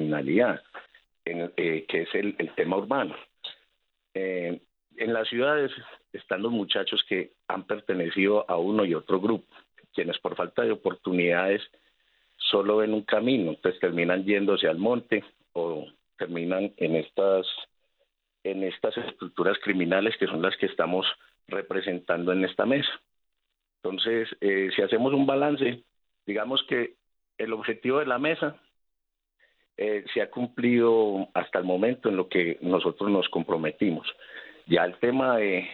criminalidad, que es el tema urbano. En las ciudades están los muchachos que han pertenecido a uno y otro grupo, quienes por falta de oportunidades solo ven un camino, entonces terminan yéndose al monte o terminan en estas estructuras criminales que son las que estamos representando en esta mesa. Entonces, si hacemos un balance, digamos que el objetivo de la mesa se ha cumplido hasta el momento en lo que nosotros nos comprometimos. Ya el tema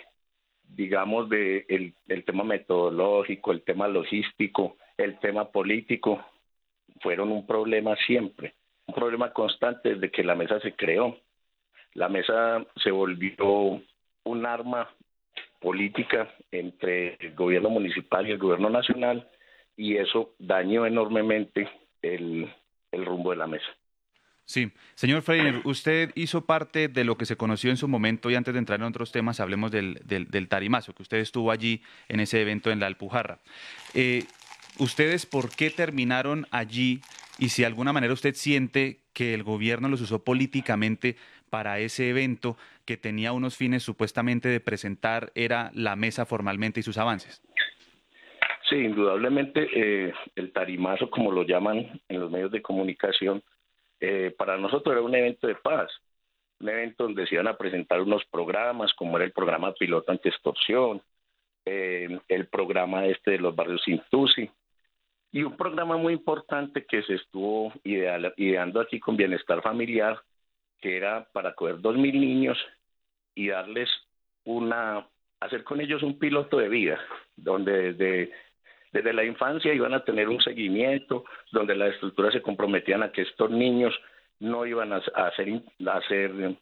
el tema metodológico, el tema logístico, el tema político, fueron un problema siempre, un problema constante desde que la mesa se creó. La mesa se volvió un arma política entre el gobierno municipal y el gobierno nacional, y eso dañó enormemente el rumbo de la mesa. Sí, señor Freiner, usted hizo parte de lo que se conoció en su momento, y antes de entrar en otros temas hablemos del Tarimazo, que usted estuvo allí en ese evento en la Alpujarra. ¿Ustedes por qué terminaron allí, y si de alguna manera usted siente que el gobierno los usó políticamente para ese evento que tenía unos fines supuestamente de presentar era la mesa formalmente y sus avances? Sí, indudablemente el Tarimazo, como lo llaman en los medios de comunicación, para nosotros era un evento de paz, un evento donde se iban a presentar unos programas, como era el programa piloto anti-extorsión, el programa de los barrios Intusi, y un programa muy importante que se estuvo ideando aquí con Bienestar Familiar, que era para coger 2.000 niños y darles hacer con ellos un piloto de vida, donde desde la infancia iban a tener un seguimiento, donde las estructuras se comprometían a que estos niños no iban a ser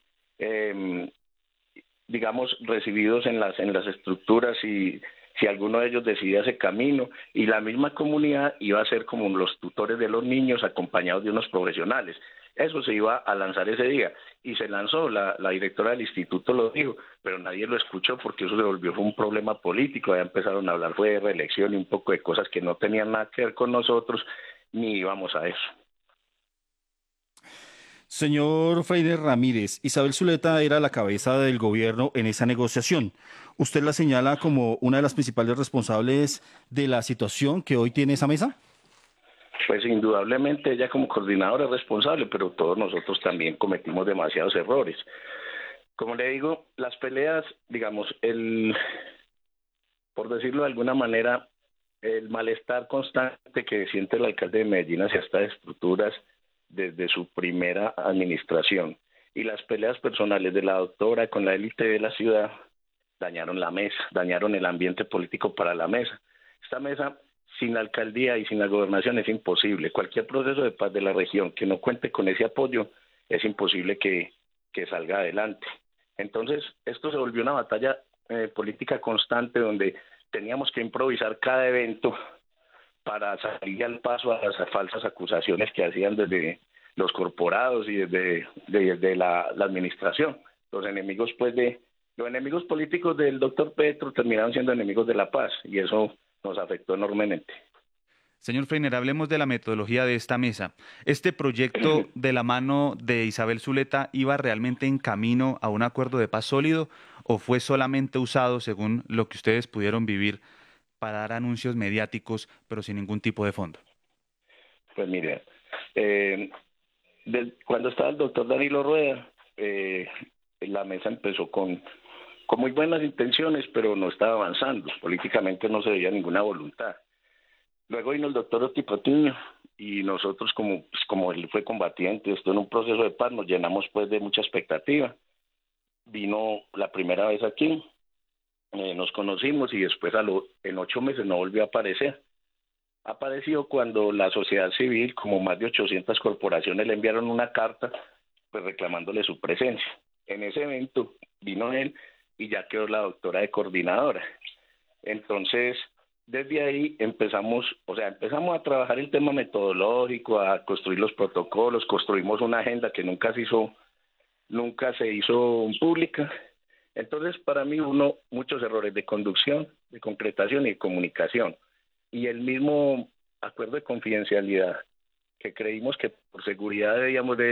digamos, recibidos en las estructuras, y si alguno de ellos decidía ese camino, y la misma comunidad iba a ser como los tutores de los niños acompañados de unos profesionales. Eso se iba a lanzar ese día, y se lanzó, la directora del instituto lo dijo, pero nadie lo escuchó porque eso se volvió un problema político. Ya empezaron a hablar, fue de reelección y un poco de cosas que no tenían nada que ver con nosotros, ni íbamos a eso. Señor Freiner Ramírez, Isabel Zuleta era la cabeza del gobierno en esa negociación. ¿Usted la señala como una de las principales responsables de la situación que hoy tiene esa mesa? Pues indudablemente ella como coordinadora es responsable, pero todos nosotros también cometimos demasiados errores. Como le digo, las peleas, digamos, por decirlo de alguna manera, el malestar constante que siente el alcalde de Medellín hacia estas estructuras desde su primera administración, y las peleas personales de la doctora con la élite de la ciudad dañaron la mesa, dañaron el ambiente político para la mesa. Esta mesa, sin la alcaldía y sin la gobernación, es imposible. Cualquier proceso de paz de la región que no cuente con ese apoyo, es imposible que salga adelante. Entonces, esto se volvió una batalla política constante, donde teníamos que improvisar cada evento para salir al paso a las falsas acusaciones que hacían desde los corporados y desde la administración. Los enemigos políticos del doctor Petro terminaron siendo enemigos de la paz, y eso nos afectó enormemente. Señor Freiner, hablemos de la metodología de esta mesa. ¿Este proyecto de la mano de Isabel Zuleta iba realmente en camino a un acuerdo de paz sólido, o fue solamente usado, según lo que ustedes pudieron vivir, para dar anuncios mediáticos, pero sin ningún tipo de fondo? Pues mire, cuando estaba el doctor Danilo Rueda, la mesa empezó con muy buenas intenciones, pero no estaba avanzando. Políticamente no se veía ninguna voluntad. Luego vino el doctor Otipotiño, y nosotros, como él fue combatiente, esto en un proceso de paz, nos llenamos pues de mucha expectativa. Vino la primera vez aquí, nos conocimos, y después en 8 meses no volvió a aparecer. Apareció cuando la sociedad civil, como más de 800 corporaciones, le enviaron una carta pues reclamándole su presencia. En ese evento vino él, y ya quedó la doctora de coordinadora. Entonces, desde ahí empezamos a trabajar el tema metodológico, a construir los protocolos, construimos una agenda que nunca se hizo pública. Entonces, para mí, muchos errores de conducción, de concretación y de comunicación. Y el mismo acuerdo de confidencialidad, que creímos que por seguridad debíamos de